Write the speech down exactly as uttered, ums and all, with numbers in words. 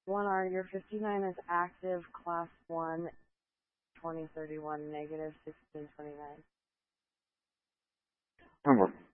one R, your fifty-nine is active, class one, twenty thirty-one, negative sixteen twenty-nine. Homework.